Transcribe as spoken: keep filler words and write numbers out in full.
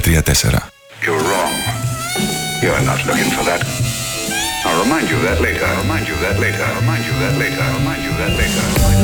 τρία τέσσερα. You're wrong. You're not looking for that. I'll remind you of that later. I'll remind you of that later. I'll remind you of that later. I'll remind you of that later.